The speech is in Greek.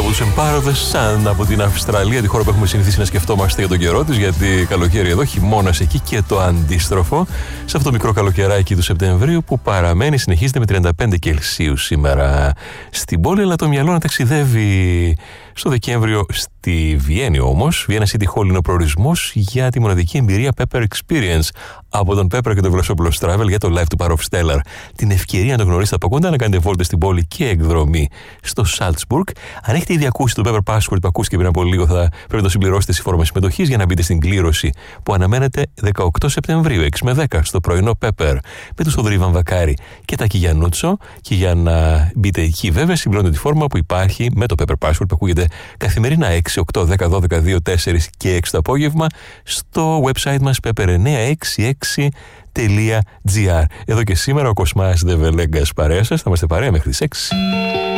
τους εμπάροδες, σαν από την Αυστραλία, τη χώρα που έχουμε συνηθίσει να σκεφτόμαστε για τον καιρό της, γιατί καλοκαίρι εδώ, χειμώνας εκεί και το αντίστροφο, σε αυτό το μικρό καλοκαιράκι του Σεπτεμβρίου που παραμένει, συνεχίζεται με 35 Κελσίου σήμερα στην πόλη, αλλά το μυαλό να ταξιδεύει στο Δεκέμβριο στη Βιέννη όμως. Vienna City Hall είναι ο προορισμός για τη μοναδική εμπειρία Pepper Experience από τον Pepper και τον Velosopoulos Travel για το live του Parov Stellar. Την ευκαιρία να τον γνωρίσετε από κοντά, να κάνετε βόλτες στην πόλη και εκδρομή στο Salzburg. Αν έχετε ήδη ακούσει το Pepper Passport που ακούστηκε πριν από λίγο, θα πρέπει να το συμπληρώσετε στη φόρμα συμμετοχής για να μπείτε στην κλήρωση που αναμένεται 18 Σεπτεμβρίου, 6 με 10, στο πρωινό Pepper με τον Σοδρή Βαμβακάρη και τα Κιγιανούτσο. Και για να μπείτε εκεί, βέβαια, συμπληρώνετε τη φόρμα που υπάρχει με το Pepper Passport που ακούγεται καθημερινά 6, 8, 10, 12, 2, 4 και 6 το απόγευμα στο website μας pepper966.gr. Εδώ και σήμερα ο Κοσμάς Δεβελέγκας παρέα σας. Θα είμαστε παρέα μέχρι τις 6.